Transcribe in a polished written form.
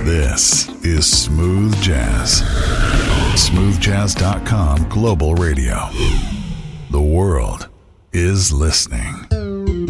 This is Smooth Jazz. Smoothjazz.com Global Radio. The world is listening.